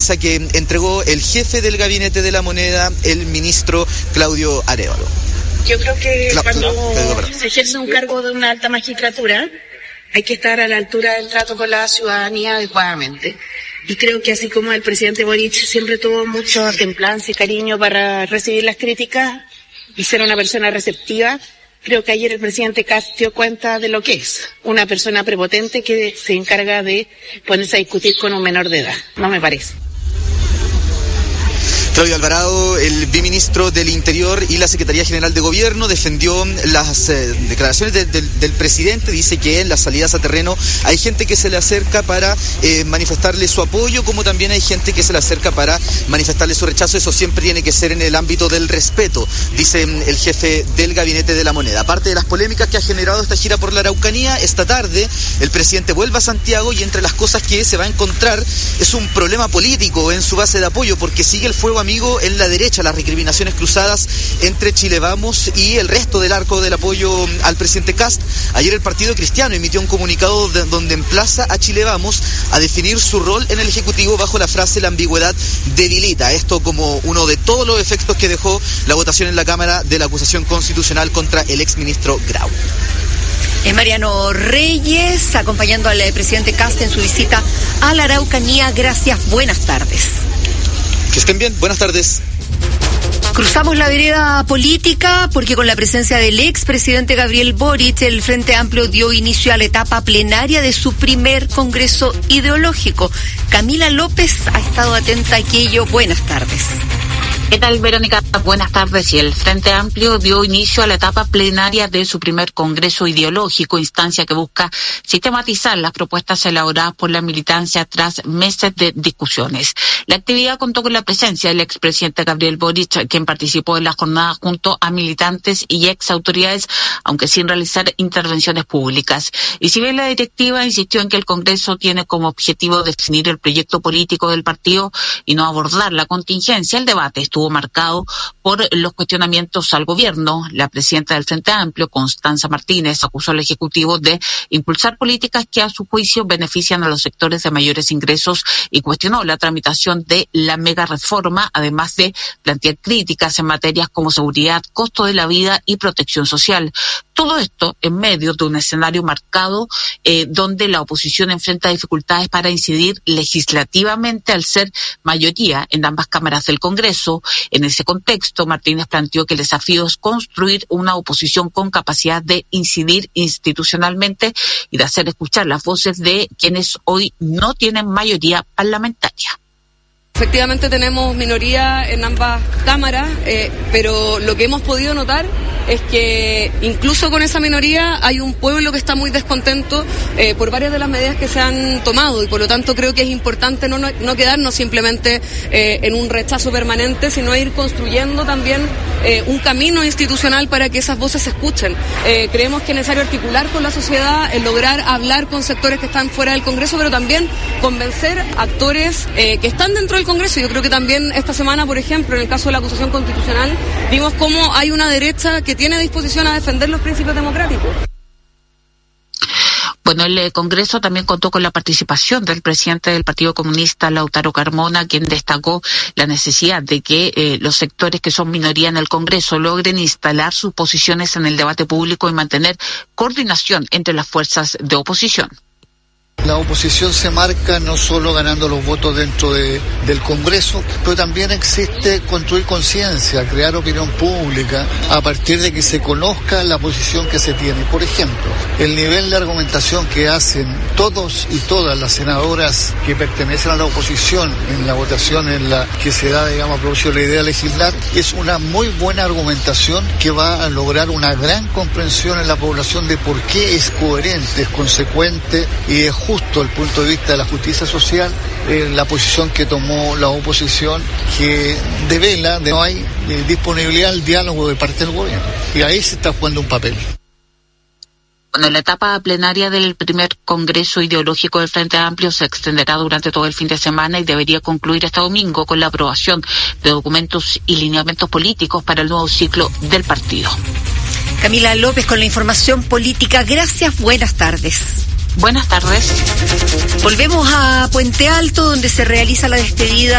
prensa que entregó el jefe del Gabinete de la Moneda, el ministro Claudio Arévalo. Yo creo que cuando se ejerce un cargo de una alta magistratura, hay que estar a la altura del trato con la ciudadanía adecuadamente. Y creo que así como el presidente Boric siempre tuvo mucha templanza y cariño para recibir las críticas y ser una persona receptiva, creo que ayer el presidente Kast dio cuenta de lo que es una persona prepotente que se encarga de ponerse a discutir con un menor de edad. No me parece. Claudio Alvarado, el viceministro del Interior y la Secretaría General de Gobierno, defendió las declaraciones del presidente. Dice que en las salidas a terreno hay gente que se le acerca para manifestarle su apoyo, como también hay gente que se le acerca para manifestarle su rechazo. Eso siempre tiene que ser en el ámbito del respeto, dice el jefe del Gabinete de la Moneda. Aparte de las polémicas que ha generado esta gira por la Araucanía, esta tarde el presidente vuelve a Santiago y entre las cosas que se va a encontrar es un problema político en su base de apoyo, porque sigue el fuego amigo en la derecha, las recriminaciones cruzadas entre Chile Vamos y el resto del arco del apoyo al presidente Kast. Ayer el Partido Cristiano emitió un comunicado donde emplaza a Chile Vamos a definir su rol en el Ejecutivo bajo la frase "la ambigüedad debilita". Esto como uno de todos los efectos que dejó la votación en la Cámara de la acusación constitucional contra el exministro Grau. Es Mariano Reyes acompañando al presidente Kast en su visita a la Araucanía. Gracias, buenas tardes. Que estén bien, buenas tardes. Cruzamos la vereda política porque con la presencia del expresidente Gabriel Boric, el Frente Amplio dio inicio a la etapa plenaria de su primer congreso ideológico. Camila López ha estado atenta a aquello. Buenas tardes. ¿Qué tal, Verónica? Buenas tardes. Y el Frente Amplio dio inicio a la etapa plenaria de su primer congreso ideológico, instancia que busca sistematizar las propuestas elaboradas por la militancia tras meses de discusiones. La actividad contó con la presencia del expresidente Gabriel Boric, quien participó en la jornada junto a militantes y ex autoridades, aunque sin realizar intervenciones públicas. Y si bien la directiva insistió en que el Congreso tiene como objetivo definir el proyecto político del partido y no abordar la contingencia, el debate estuvo marcado por los cuestionamientos al gobierno. La presidenta del Frente Amplio, Constanza Martínez, acusó al Ejecutivo de impulsar políticas que a su juicio benefician a los sectores de mayores ingresos y cuestionó la tramitación de la mega reforma, además de plantear críticas en materias como seguridad, costo de la vida y protección social. Todo esto en medio de un escenario marcado donde la oposición enfrenta dificultades para incidir legislativamente al ser mayoría en ambas cámaras del Congreso. En ese contexto, Martínez planteó que el desafío es construir una oposición con capacidad de incidir institucionalmente y de hacer escuchar las voces de quienes hoy no tienen mayoría parlamentaria. Efectivamente tenemos minoría en ambas cámaras, pero lo que hemos podido notar es que incluso con esa minoría hay un pueblo que está muy descontento por varias de las medidas que se han tomado y por lo tanto creo que es importante no quedarnos simplemente en un rechazo permanente, sino ir construyendo también un camino institucional para que esas voces se escuchen. Creemos que es necesario articular con la sociedad, lograr hablar con sectores que están fuera del Congreso, pero también convencer actores que están dentro del Congreso. Yo creo que también esta semana, por ejemplo, en el caso de la acusación constitucional, vimos cómo hay una derecha que tiene disposición a defender los principios democráticos. Bueno, el Congreso también contó con la participación del presidente del Partido Comunista, Lautaro Carmona, quien destacó la necesidad de que los sectores que son minoría en el Congreso logren instalar sus posiciones en el debate público y mantener coordinación entre las fuerzas de oposición. La oposición se marca no solo ganando los votos dentro del Congreso, pero también existe construir conciencia, crear opinión pública a partir de que se conozca la posición que se tiene. Por ejemplo, el nivel de argumentación que hacen todos y todas las senadoras que pertenecen a la oposición en la votación en la que se da, digamos, a propósito de la idea de legislar, es una muy buena argumentación que va a lograr una gran comprensión en la población de por qué es coherente, es consecuente y es justo desde el punto de vista de la justicia social, la posición que tomó la oposición, que devela de no hay disponibilidad al diálogo de parte del gobierno. Y ahí se está jugando un papel. Bueno, la etapa plenaria del primer Congreso Ideológico del Frente Amplio se extenderá durante todo el fin de semana y debería concluir este domingo con la aprobación de documentos y lineamientos políticos para el nuevo ciclo del partido. Camila López con la información política. Gracias, buenas tardes. Buenas tardes. Volvemos a Puente Alto, donde se realiza la despedida